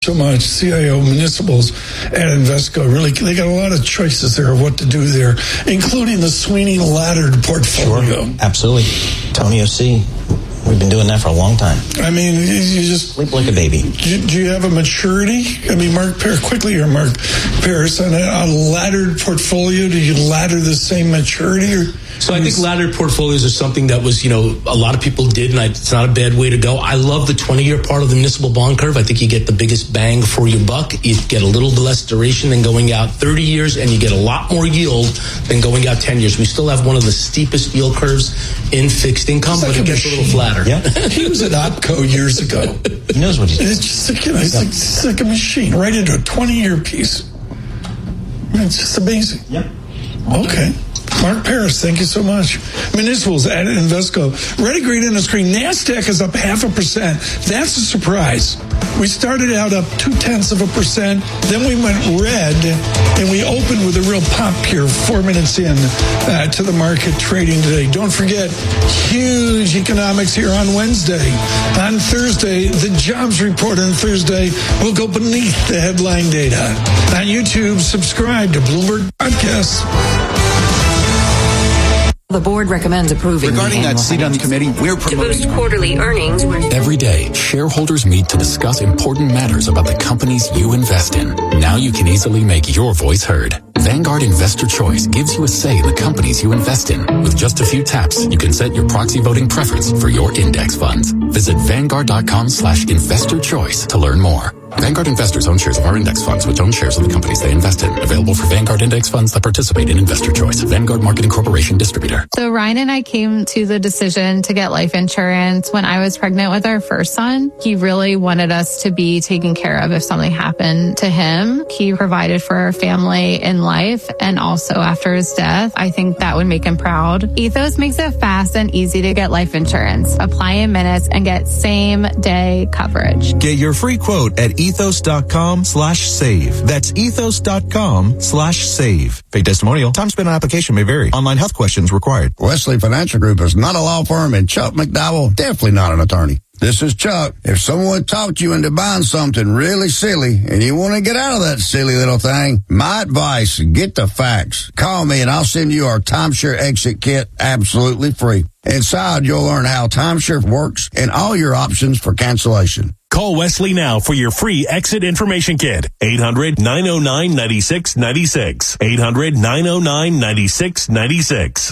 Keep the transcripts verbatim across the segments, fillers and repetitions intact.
so much, C I O Municipals at Invesco. Really, they got a lot of choices there of what to do there, including the Sweeney laddered portfolio. Sure, absolutely. Tony O C, we've been doing that for a long time. I mean, you just... Sleep like a baby. Do, do you have a maturity? I mean, Mark Paris, quickly here, Mark Paris, on a, a laddered portfolio, do you ladder the same maturity? Or So I think laddered portfolios are something that was, you know, a lot of people did, and I, it's not a bad way to go. I love the twenty-year part of the municipal bond curve. I think you get the biggest bang for your buck. You get a little less duration than going out thirty years, and you get a lot more yield than going out ten years. We still have one of the steepest yield curves in fixed income, like but it gets machine. a little flatter. Yeah. He was at OPCO years ago. He knows what he's doing. It's just like, you know, it's, like, it's like a machine, right into a twenty-year piece. I mean, it's just amazing. Yep. Okay. Mark Paris, thank you so much. Municipals at Invesco. Ready, green on the screen. NASDAQ is up half a percent. That's a surprise. We started out up two-tenths of a percent. Then we went red, and we opened with a real pop here four minutes in uh, to the market trading today. Don't forget, huge economics here on Wednesday. On Thursday, the jobs report on Thursday will go beneath the headline data. On YouTube, subscribe to Bloomberg Podcasts. The board recommends approving Regarding the that seat on the committee, we're To promoting... boost quarterly earnings. Every day, shareholders meet to discuss important matters about the companies you invest in. Now you can easily make your voice heard. Vanguard Investor Choice gives you a say in the companies you invest in. With just a few taps, you can set your proxy voting preference for your index funds. Visit Vanguard.com slash investor choice to learn more. Vanguard investors own shares of our index funds, which own shares of the companies they invest in. Available for Vanguard index funds that participate in Investor Choice. Vanguard Marketing Corporation distributor. So Ryan and I came to the decision to get life insurance when I was pregnant with our first son. He really wanted us to be taken care of if something happened to him. He provided for our family in life and also after his death. I think that would make him proud. Ethos makes it fast and easy to get life insurance. Apply in minutes and get same day coverage. Get your free quote at ethos.com slash save. That's ethos.com slash save. Fake testimonial. Time spent on application may vary. Online health questions required. Wesley Financial Group is not a law firm, and Chuck McDowell definitely not an attorney. This is Chuck. If someone talked you into buying something really silly and you want to get out of that silly little thing, my advice, get the facts. Call me and I'll send you our timeshare exit kit absolutely free. Inside, you'll learn how timeshare works and all your options for cancellation. Call Wesley now for your free exit information kit. eight hundred, nine oh nine, nine six nine six. eight hundred, nine oh nine, nine six nine six.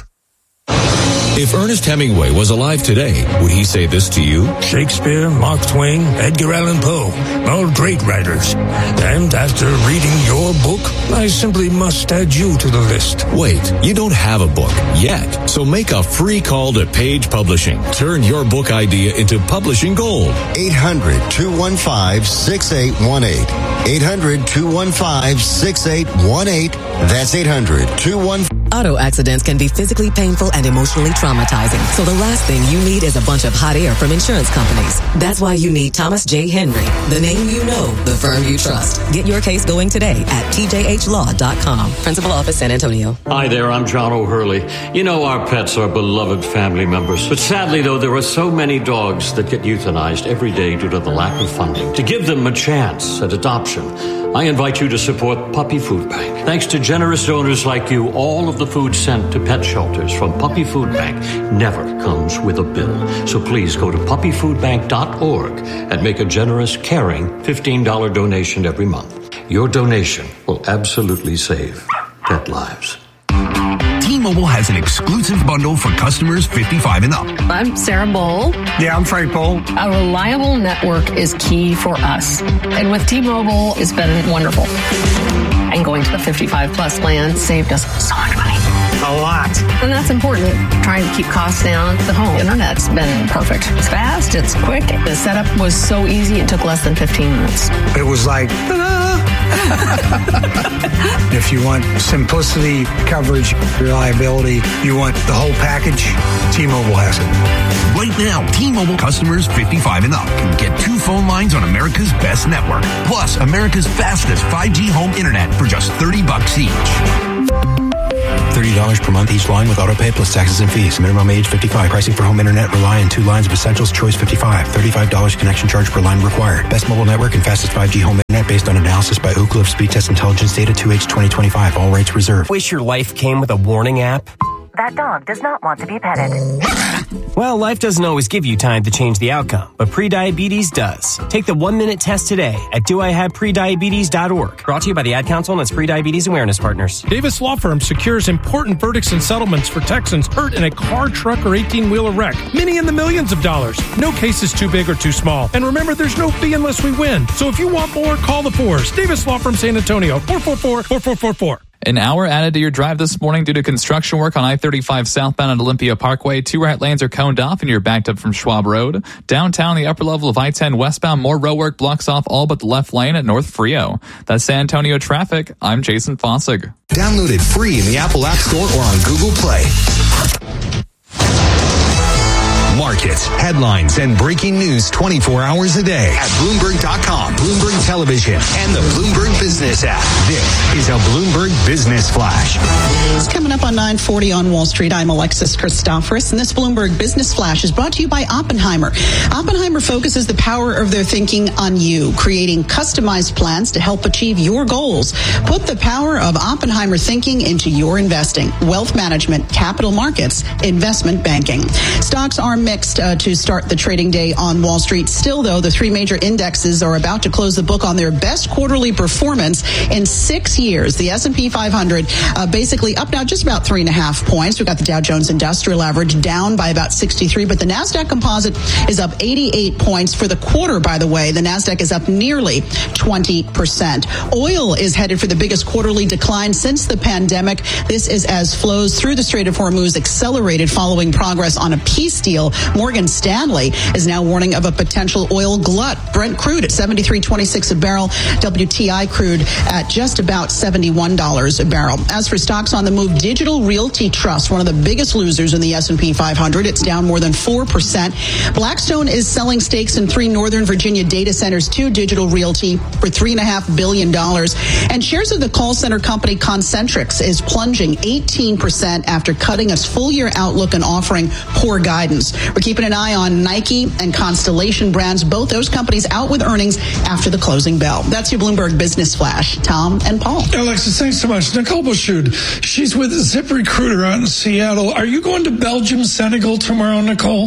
If Ernest Hemingway was alive today, would he say this to you? Shakespeare, Mark Twain, Edgar Allan Poe, all great writers. And after reading your book, I simply must add you to the list. Wait, you don't have a book yet. So make a free call to Page Publishing. Turn your book idea into publishing gold. eight hundred, two one five, six eight one eight. eight hundred, two one five, six eight one eight. That's eight hundred, two one five. Auto accidents can be physically painful and emotionally traumatizing. So the last thing you need is a bunch of hot air from insurance companies. That's why you need Thomas J. Henry, the name you know, the firm you trust. Get your case going today at T J H law dot com. Principal Office, San Antonio. Hi there, I'm John O'Hurley. You know, our pets are beloved family members. But sadly, though, there are so many dogs that get euthanized every day due to the lack of funding. To give them a chance at adoption, I invite you to support Puppy Food Bank. Thanks to generous donors like you, all of the food sent to pet shelters from Puppy Food Bank never comes with a bill. So please go to puppy food bank dot org and make a generous, caring fifteen dollars donation every month. Your donation will absolutely save pet lives. T-Mobile has an exclusive bundle for customers fifty-five and up. I'm Sarah Bowl. Yeah, I'm Frank Bowl. A reliable network is key for us. And with T-Mobile, it's been wonderful. And going to the fifty-five plus plan saved us so much money. A lot. And that's important. Trying to keep costs down. The home internet's been perfect. It's fast, it's quick. The setup was so easy, it took less than fifteen minutes. It was like, ta-da! If you want simplicity, coverage, reliability, you want the whole package, T-Mobile has it. Right now, T-Mobile customers fifty-five and up can get two phone lines on America's best network, plus America's fastest five G home internet for just thirty bucks each. thirty dollars per month each line with autopay plus taxes and fees. Minimum age fifty-five. Pricing for home internet rely on two lines of essentials. Choice fifty-five. thirty-five dollars connection charge per line required. Best mobile network and fastest five G home internet. Internet based on analysis by Ookla of Speed Test Intelligence Data two H twenty twenty-five. All rights reserved. Wish your life came with a warning app? That dog does not want to be petted. Well, life doesn't always give you time to change the outcome, but prediabetes does. Take the one-minute test today at do I have prediabetes dot org. Brought to you by the Ad Council and its Prediabetes Awareness Partners. Davis Law Firm secures important verdicts and settlements for Texans hurt in a car, truck, or eighteen-wheeler wreck. Many in the millions of dollars. No case is too big or too small. And remember, there's no fee unless we win. So if you want more, call the fours. Davis Law Firm San Antonio, four four four, four four four four. An hour added to your drive this morning due to construction work on I thirty-five southbound at Olympia Parkway. Two right lanes are coned off and you're backed up from Schwab Road. Downtown, the upper level of I ten westbound, more road work blocks off all but the left lane at North Frio. That's San Antonio traffic. I'm Jason Fossig. Download it free in the Apple App Store or on Google Play. Markets, headlines, and breaking news twenty-four hours a day at Bloomberg dot com, Bloomberg Television, and the Bloomberg Business app. This is a Bloomberg Business Flash. It's coming up on nine forty on Wall Street. I'm Alexis Christoforous, and this Bloomberg Business Flash is brought to you by Oppenheimer. Oppenheimer focuses the power of their thinking on you, creating customized plans to help achieve your goals. Put the power of Oppenheimer thinking into your investing, wealth management, capital markets, investment banking. Stocks are mixed uh, to start the trading day on Wall Street. Still, though, the three major indexes are about to close the book on their best quarterly performance in six years. The S and P five hundred uh, basically up now just about three and a half points. We've got the Dow Jones Industrial Average down by about sixty-three, but the NASDAQ Composite is up eighty-eight points for the quarter, by the way. The NASDAQ is up nearly twenty percent. Oil is headed for the biggest quarterly decline since the pandemic. This is as flows through the Strait of Hormuz accelerated following progress on a peace deal. Morgan Stanley is now warning of a potential oil glut. Brent crude at seventy-three twenty-six a barrel. W T I crude at just about seventy-one dollars a barrel. As for stocks on the move, Digital Realty Trust, one of the biggest losers in the S and P five hundred. It's down more than four percent. Blackstone is selling stakes in three Northern Virginia data centers to Digital Realty for three point five billion dollars. And shares of the call center company Concentrix is plunging eighteen percent after cutting its full-year outlook and offering poor guidance. We're keeping an eye on Nike and Constellation Brands, both those companies out with earnings after the closing bell. That's your Bloomberg Business Flash. Tom and Paul. Alexis, thanks so much. Nicole Bouchard, she's with ZipRecruiter out in Seattle. Are you going to Belgium, Senegal tomorrow, Nicole?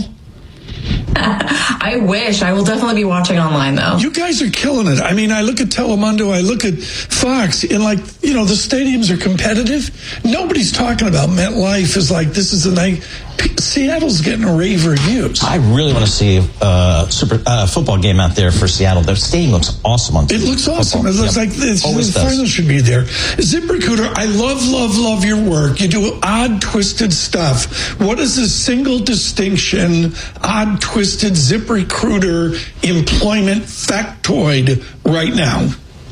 I wish. I will definitely be watching online, though. You guys are killing it. I mean, I look at Telemundo, I look at Fox, and like, you know, the stadiums are competitive. Nobody's talking about MetLife is like, this is a night. Seattle's getting rave reviews. I really want to see a super uh, football game out there for Seattle. The stadium looks awesome on T V. It looks awesome. Football. It looks yep. like it's, Always the does. final should be there. ZipRecruiter, I love, love, love your work. You do odd, twisted stuff. What is the single distinction, odd, twisted ZipRecruiter employment factoid right now?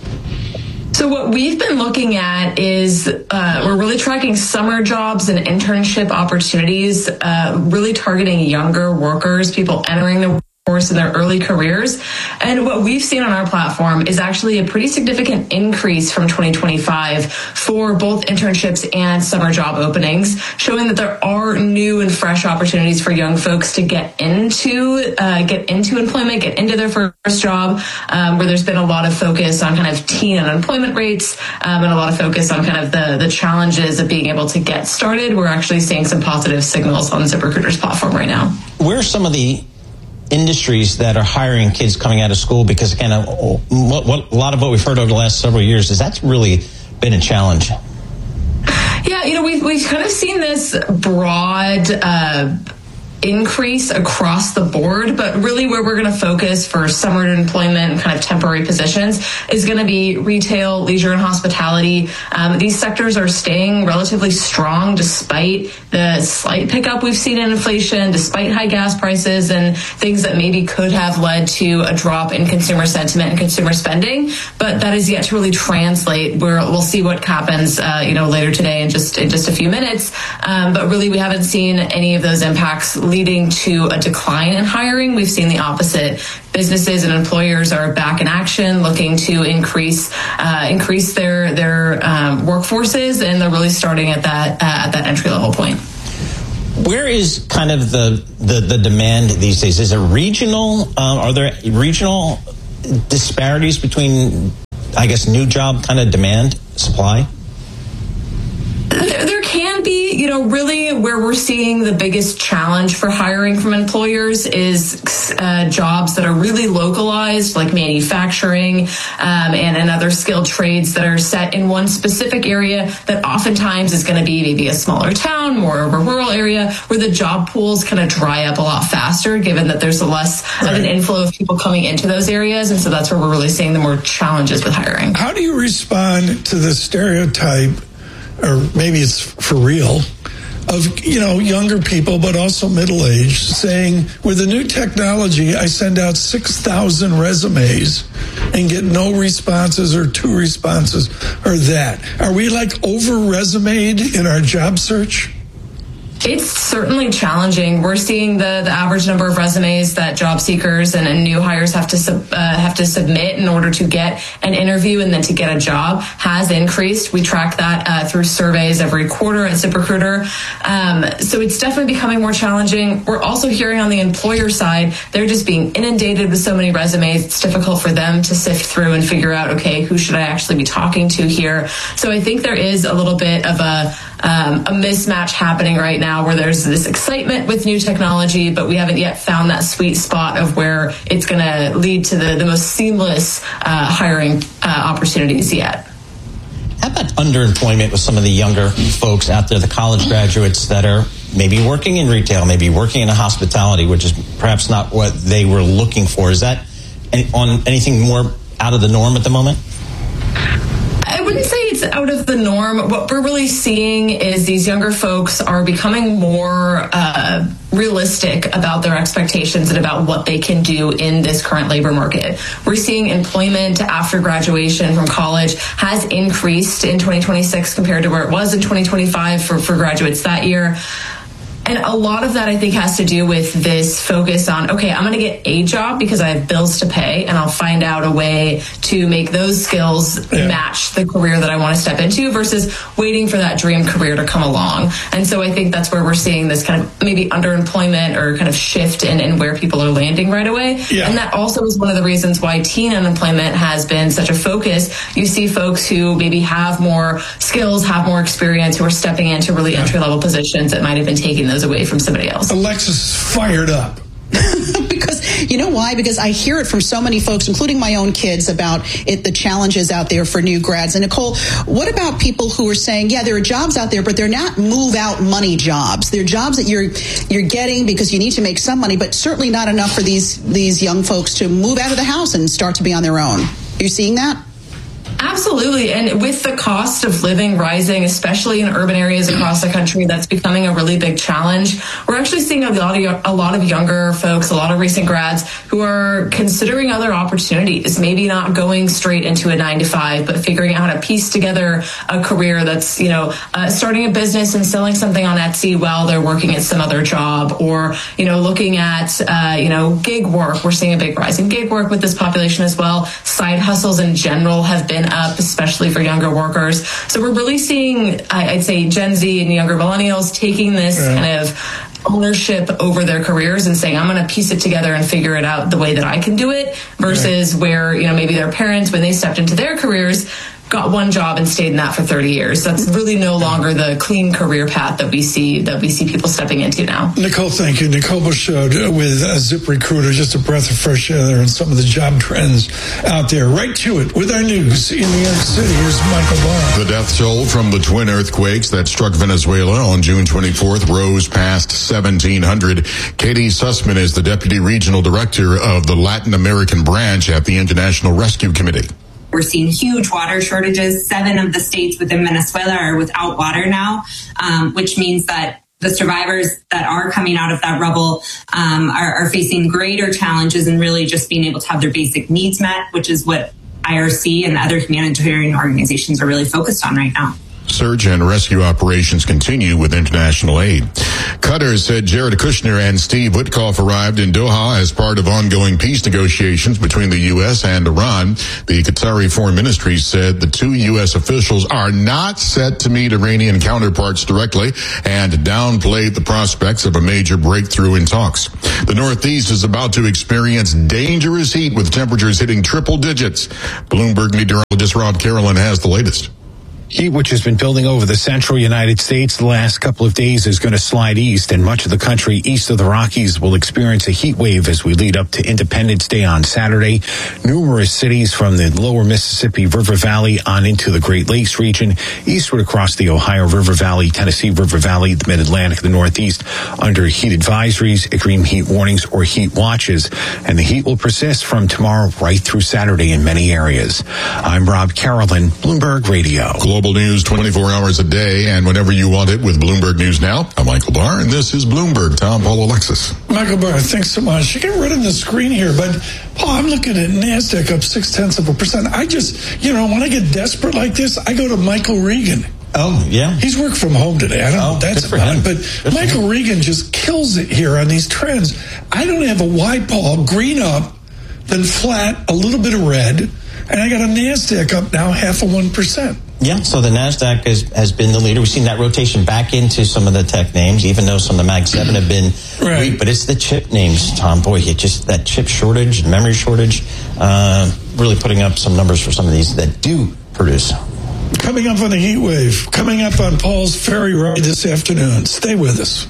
So what we've been looking at is uh, we're really tracking summer jobs and internship opportunities, uh, really targeting younger workers, people entering the workforce in their early careers. And what we've seen on our platform is actually a pretty significant increase from twenty twenty-five for both internships and summer job openings, showing that there are new and fresh opportunities for young folks to get into uh, get into employment, get into their first job, um, where there's been a lot of focus on kind of teen unemployment rates um, and a lot of focus on kind of the, the challenges of being able to get started. We're actually seeing some positive signals on ZipRecruiter's platform right now. Where are some of the industries that are hiring kids coming out of school? Because again, a, what, what, a lot of what we've heard over the last several years is that's really been a challenge. Yeah, you know, we've we've kind of seen this broad uh, increase across the board, but really where we're going to focus for summer employment and kind of temporary positions is going to be retail, leisure, and hospitality. Um, these sectors are staying relatively strong despite the slight pickup we've seen in inflation, despite high gas prices and things that maybe could have led to a drop in consumer sentiment and consumer spending. But that is yet to really translate. We're, we'll see what happens, uh, you know, later today in just in just a few minutes. Um, but really, we haven't seen any of those impacts leading to a decline in hiring. We've seen the opposite. Businesses and employers are back in action, looking to increase uh, increase their their um, workforces, and they're really starting at that uh, at that entry level point. Where is kind of the the, the demand these days? Is it regional? Uh, are there regional disparities between I guess, new job kind of demand, supply? There, there can be, you know, really where we're seeing the biggest challenge for hiring from employers is uh, jobs that are really localized, like manufacturing um, and, and other skilled trades that are set in one specific area that oftentimes is going to be maybe a smaller town, more of a rural area, where the job pools kind of dry up a lot faster, given that there's a less right. of an inflow of people coming into those areas. And so that's where we're really seeing the more challenges with hiring. How do you respond to the stereotype, or maybe it's for real, of, you know, younger people, but also middle-aged, saying, with the new technology, I send out six thousand resumes and get no responses or two responses or that. Are we like over-resumed in our job search? It's certainly challenging. We're seeing the, the average number of resumes that job seekers and, and new hires have to sub, uh, have to submit in order to get an interview and then to get a job has increased. We track that uh, through surveys every quarter at ZipRecruiter. Um, so it's definitely becoming more challenging. We're also hearing on the employer side, they're just being inundated with so many resumes. It's difficult for them to sift through and figure out, okay, who should I actually be talking to here? So I think there is a little bit of a Um, a mismatch happening right now where there's this excitement with new technology, but we haven't yet found that sweet spot of where it's going to lead to the, the most seamless uh, hiring uh, opportunities yet. How about underemployment with some of the younger folks out there, the college graduates that are maybe working in retail, maybe working in a hospitality, which is perhaps not what they were looking for? Is that any, on anything more out of the norm at the moment? I wouldn't say it's out of the norm. What we're really seeing is these younger folks are becoming more uh, realistic about their expectations and about what they can do in this current labor market. We're seeing employment after graduation from college has increased in twenty twenty-six compared to where it was in twenty twenty-five for, for graduates that year. And a lot of that, I think, has to do with this focus on, okay, I'm going to get a job because I have bills to pay, and I'll find out a way to make those skills yeah. match the career that I want to step into versus waiting for that dream career to come along. And so I think that's where we're seeing this kind of maybe underemployment or kind of shift in, in where people are landing right away. Yeah. And that also is one of the reasons why teen unemployment has been such a focus. You see folks who maybe have more skills, have more experience, who are stepping into really yeah. entry-level positions that might have been taking those away from somebody else. Alexis is fired up. Because, you know why? Because I hear it from so many folks, including my own kids, about it, the challenges out there for new grads. And Nicole, what about people who are saying, yeah, there are jobs out there, but they're not move out money jobs. They're jobs that you're you're getting because you need to make some money, but certainly not enough for these these young folks to move out of the house and start to be on their own. Are you seeing that? Absolutely. And with the cost of living rising, especially in urban areas across the country, that's becoming a really big challenge. We're actually seeing a lot of, a lot of younger folks, a lot of recent grads who are considering other opportunities, maybe not going straight into a nine to five, but figuring out how to piece together a career that's, you know, uh, starting a business and selling something on Etsy while they're working at some other job, or, you know, looking at, uh, you know, gig work. We're seeing a big rise in gig work with this population as well. Side hustles in general have been up, especially for younger workers. So we're really seeing, I'd say, Gen Z and younger millennials taking this yeah. kind of ownership over their careers and saying, I'm going to piece it together and figure it out the way that I can do it, versus yeah. where, you know, maybe their parents, when they stepped into their careers, got one job and stayed in that for thirty years. That's really no longer the clean career path that we see that we see people stepping into now. Nicole, thank you. Nicole Bouchard with uh, ZipRecruiter, just a breath of fresh air there and some of the job trends out there. Right to it with our news in New York City. Here's Michael Barr. The death toll from the twin earthquakes that struck Venezuela on June twenty-fourth rose past seventeen hundred. Katie Sussman is the Deputy Regional Director of the Latin American branch at the International Rescue Committee. We're seeing huge water shortages. Seven of the states within Venezuela are without water now, um, which means that the survivors that are coming out of that rubble um, are, are facing greater challenges in really just being able to have their basic needs met, which is what I R C and other humanitarian organizations are really focused on right now. Search and rescue operations continue with international aid. Qatar said Jared Kushner and Steve Witkoff arrived in Doha as part of ongoing peace negotiations between the U S and Iran. The Qatari Foreign Ministry said the two U S officials are not set to meet Iranian counterparts directly and downplayed the prospects of a major breakthrough in talks. The Northeast is about to experience dangerous heat with temperatures hitting triple digits. Bloomberg meteorologist Just Rod Carolyn has the latest. Heat, which has been building over the central United States the last couple of days, is going to slide east, and much of the country east of the Rockies will experience a heat wave as we lead up to Independence Day on Saturday. Numerous cities from the lower Mississippi River Valley on into the Great Lakes region, eastward across the Ohio River Valley, Tennessee River Valley, the Mid-Atlantic, the Northeast, under heat advisories, extreme heat warnings, or heat watches. And the heat will persist from tomorrow right through Saturday in many areas. I'm Rob Carolyn, Bloomberg Radio. Global news twenty-four hours a day and whenever you want it with Bloomberg News Now. I'm Michael Barr, and this is Bloomberg. Tom, Paul, Alexis. Michael Barr, thanks so much. You get rid of the screen here, but Paul, I'm looking at NASDAQ up six tenths of a percent. I just, you know, when I get desperate like this, I go to Michael Regan. Oh, yeah. He's worked from home today. I don't know oh, what that's for about. him. But good Michael Regan just kills it here on these trends. I don't have a white, Paul, green up, then flat, a little bit of red, and I got a NASDAQ up now half of one percent. Yeah, so the NASDAQ has, has been the leader. We've seen that rotation back into some of the tech names, even though some of the Mag seven have been right. weak. But it's the chip names, Tom. Boy, it just that chip shortage and memory shortage, uh, really putting up some numbers for some of these that do produce. Coming up on the heat wave, coming up on Paul's ferry ride this afternoon. Stay with us.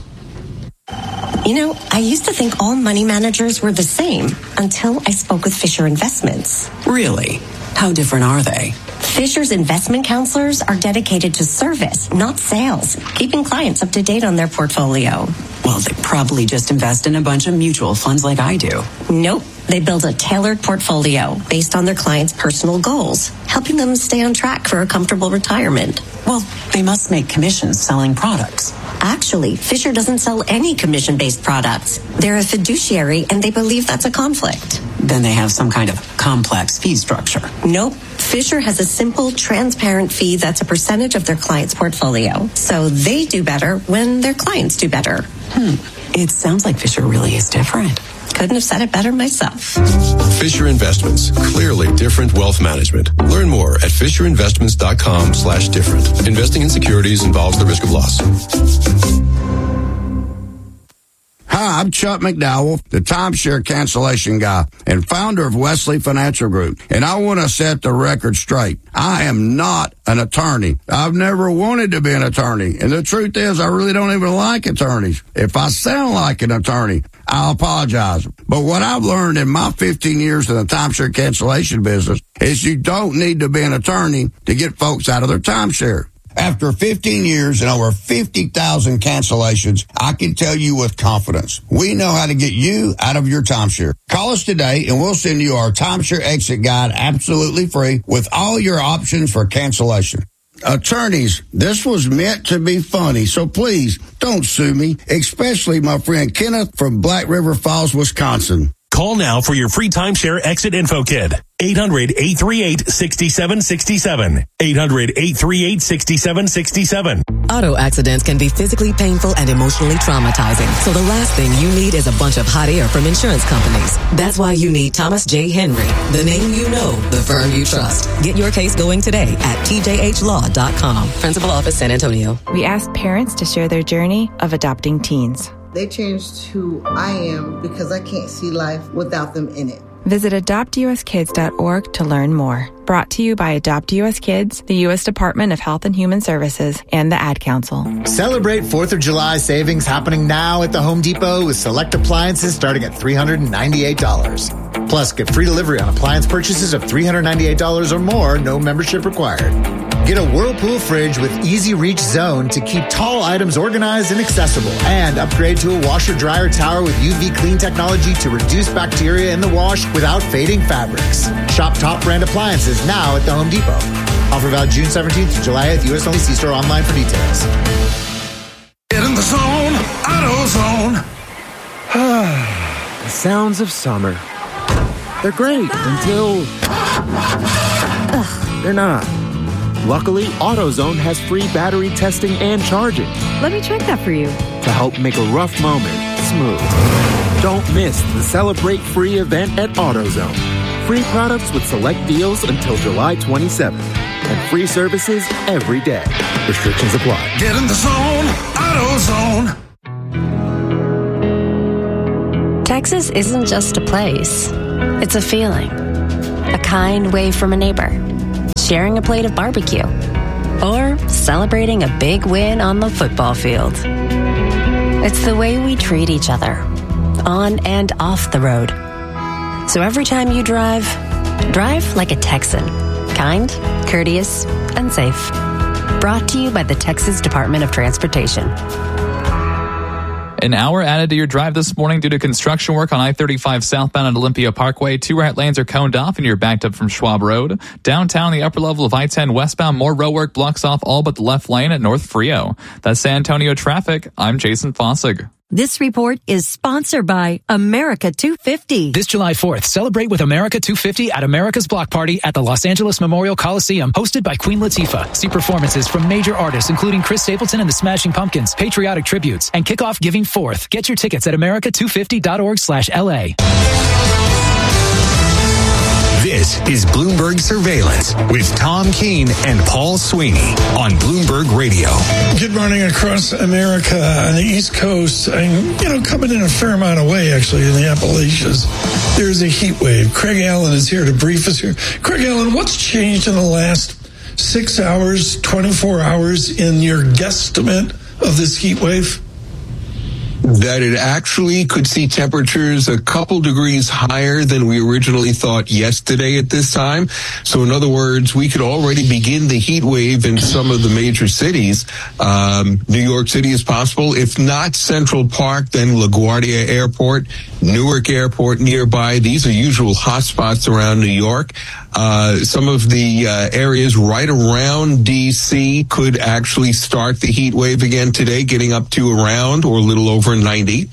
You know, I used to think all money managers were the same until I spoke with Fisher Investments. Really? How different are they? Fisher's investment counselors are dedicated to service, not sales, keeping clients up to date on their portfolio. Well, they probably just invest in a bunch of mutual funds like I do. Nope. They build a tailored portfolio based on their clients' personal goals, helping them stay on track for a comfortable retirement. Well, they must make commissions selling products. Actually, Fisher doesn't sell any commission-based products. They're a fiduciary, and they believe that's a conflict. Then they have some kind of complex fee structure. Nope. Fisher has a simple, transparent fee that's a percentage of their client's portfolio. So they do better when their clients do better. Hmm. It sounds like Fisher really is different. Couldn't have said it better myself. Fisher Investments. Clearly different wealth management. Learn more at FisherInvestments.com slash different. Investing in securities involves the risk of loss. Hi, I'm Chuck McDowell, the timeshare cancellation guy and founder of Wesley Financial Group. And I want to set the record straight. I am not an attorney. I've never wanted to be an attorney. And the truth is, I really don't even like attorneys. If I sound like an attorney, I apologize. But what I've learned in my fifteen years in the timeshare cancellation business is you don't need to be an attorney to get folks out of their timeshare. After fifteen years and over fifty thousand cancellations, I can tell you with confidence, we know how to get you out of your timeshare. Call us today and we'll send you our timeshare exit guide absolutely free with all your options for cancellation. Attorneys, this was meant to be funny, so please don't sue me, especially my friend Kenneth from Black River Falls, Wisconsin. Call now for your free timeshare exit info kit. eight hundred, eight three eight, six seven six seven. eight hundred, eight three eight, six seven six seven. Auto accidents can be physically painful and emotionally traumatizing. So the last thing you need is a bunch of hot air from insurance companies. That's why you need Thomas J. Henry, the name you know, the firm you trust. Get your case going today at T J H law dot com. Principal Office, San Antonio. We asked parents to share their journey of adopting teens. They changed who I am because I can't see life without them in it. Visit adopt u s kids dot org to learn more. Brought to you by Adopt U S Kids, the U S Department of Health and Human Services, and the Ad Council. Celebrate fourth of July savings happening now at the Home Depot with select appliances starting at three hundred ninety-eight dollars. Plus, get free delivery on appliance purchases of three hundred ninety-eight dollars or more, no membership required. Get a Whirlpool fridge with Easy Reach Zone to keep tall items organized and accessible. And upgrade to a washer-dryer tower with U V clean technology to reduce bacteria in the wash without fading fabrics. Shop top brand appliances now at the Home Depot. Offer valid June seventeenth to July eighth. U S only. See store online for details. Get in the zone. AutoZone. The sounds of summer. They're great until... Ugh, they're not. Luckily, AutoZone has free battery testing and charging. Let me check that for you. To help make a rough moment smooth. Don't miss the Celebrate Free event at AutoZone. Free products with select deals until July twenty-seventh. And free services every day. Restrictions apply. Get in the zone. AutoZone. Texas isn't just a place. It's a feeling. A kind wave from a neighbor. sharing a plate of barbecue, or celebrating a big win on the football field. It's the way we treat each other, on and off the road. So every time you drive, drive like a Texan. Kind, courteous, and safe. Brought to you by the Texas Department of Transportation. An hour added to your drive this morning due to construction work on I thirty-five southbound at Olympia Parkway. Two right lanes are coned off and you're backed up from Schwab Road. Downtown, the upper level of I ten westbound, more road work blocks off all but the left lane at North Frio. That's San Antonio traffic. I'm Jason Fossig. This report is sponsored by America two fifty. This July fourth, celebrate with America two fifty at America's Block Party at the Los Angeles Memorial Coliseum, hosted by Queen Latifah. See performances from major artists, including Chris Stapleton and the Smashing Pumpkins, patriotic tributes, and kick off Giving Forth. Get your tickets at america two fifty dot org slash L A. This is Bloomberg Surveillance with Tom Keene and Paul Sweeney on Bloomberg Radio. Good morning across America on the East Coast, and, you know, coming in a fair amount of way, actually, in the Appalachians. There's a heat wave. Craig Allen is here to brief us here. Craig Allen, what's changed in the last six hours, twenty-four hours in your guesstimate of this heat wave? That it actually could see temperatures a couple degrees higher than we originally thought yesterday at this time. So in other words, we could already begin the heat wave in some of the major cities. Um, New York City is possible. If not Central Park, then LaGuardia Airport, Newark Airport nearby. These are usual hotspots around New York. Uh, some of the uh, areas right around D C could actually start the heat wave again today, getting up to around or a little over ninety.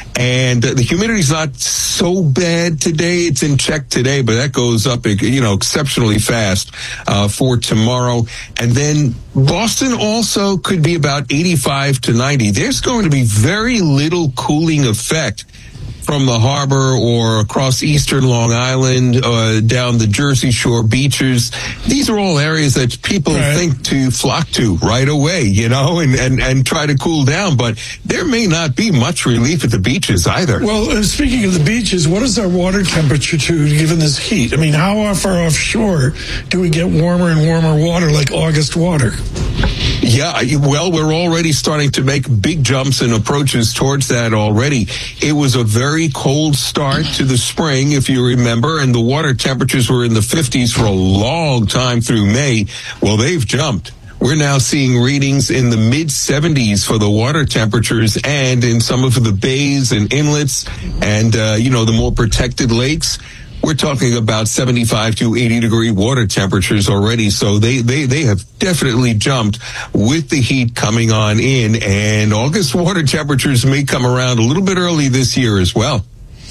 And uh, the humidity's not so bad today. It's in check today, but that goes up, you know, exceptionally fast uh, for tomorrow. And then Boston also could be about eighty-five to ninety. There's going to be very little cooling effect from the harbor or across eastern Long Island, uh, down the Jersey Shore beaches. These are all areas that people right. think to flock to right away, you know, and, and, and try to cool down. But there may not be much relief at the beaches either. Well, uh, speaking of the beaches, what is our water temperature to given this heat? I mean, how far offshore do we get warmer and warmer water like August water? Yeah, well, we're already starting to make big jumps and approaches towards that already. It was a very cold start to the spring, if you remember, and the water temperatures were in the fifties for a long time through May. Well, they've jumped. We're now seeing readings in the mid seventies for the water temperatures, and in some of the bays and inlets and, uh, you know, the more protected lakes. We're talking about seventy-five to eighty degree water temperatures already. So they, they, they have definitely jumped with the heat coming on in, and August water temperatures may come around a little bit early this year as well.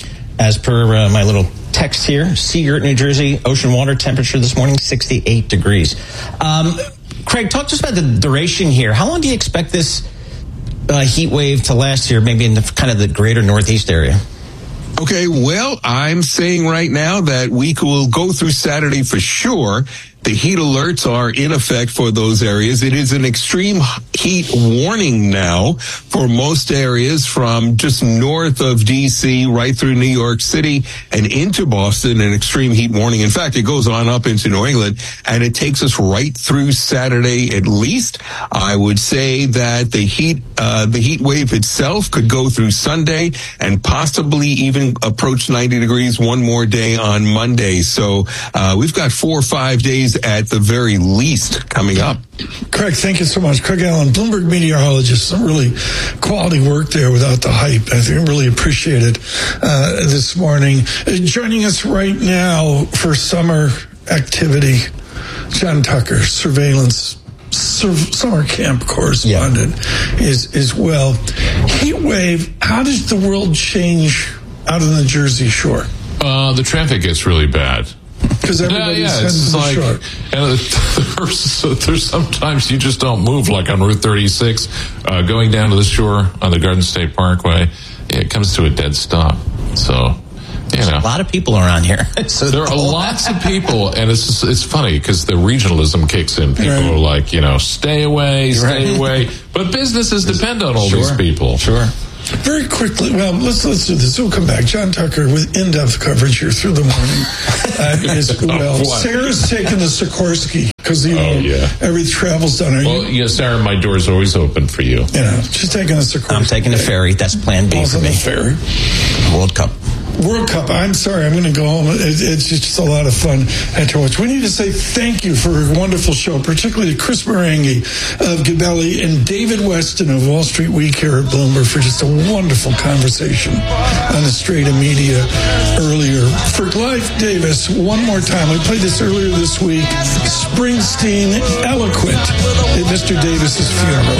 As per uh, my little text here, Seagirt, New Jersey, ocean water temperature this morning, sixty-eight degrees. Um, Craig, talk to us about the duration here. How long do you expect this uh, heat wave to last here, maybe in the kind of the greater Northeast area? Okay, well, I'm saying right now that we will go through Saturday for sure. The heat alerts are in effect for those areas. It is an extreme heat warning now for most areas from just north of D C right through New York City and into Boston, an extreme heat warning. In fact, it goes on up into New England, and it takes us right through Saturday at least. I would say that the heat, uh, the heat wave itself could go through Sunday and possibly even approach ninety degrees one more day on Monday. So, uh, we've got four or five days at the very least coming up. Craig, thank you so much. Craig Allen, Bloomberg meteorologist. Some really quality work there without the hype. I think I really appreciate it uh, this morning. Uh, joining us right now for summer activity, John Tucker, surveillance sur- summer camp correspondent, yeah. is as well. Heat wave, how does the world change out on the Jersey Shore? Uh, the traffic gets really bad. Because everybody's yeah, yeah, heading it's to the like, shore. And there's, there's sometimes you just don't move, like on Route thirty-six, uh, going down to the shore on the Garden State Parkway. It comes to a dead stop. So, you know, a lot of people around here. So there are lots of people, and it's it's funny because the regionalism kicks in. People right. are like, you know, stay away, stay right. away. But businesses depend on all sure. these people. Sure. Very quickly, well, let's let's do this. We'll come back. John Tucker with in-depth coverage here through the morning uh, as well. Sarah's taking the Sikorsky because you know oh, yeah. every travel's done. Are well, you, yes, Sarah, my door's always open for you. You know, she's taking us across. I'm taking a ferry. That's Plan B also for me. The ferry. World Cup. World Cup. I'm sorry. I'm going to go home. It, it's just a lot of fun to watch. We need to say thank you for a wonderful show, particularly to Chris Marangi of Gabelli and David Weston of Wall Street Week here at Bloomberg for just a wonderful conversation on the Strata Media earlier. For Clive Davis, one more time. We played this earlier this week. Springsteen, eloquent at Mister Davis's funeral.